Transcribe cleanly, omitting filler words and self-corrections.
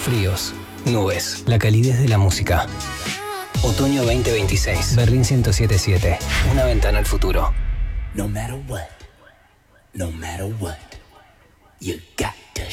Fríos, nubes, la calidez de la música. Otoño 2026. Berlín 107.7. Una ventana al futuro. No matter what, you got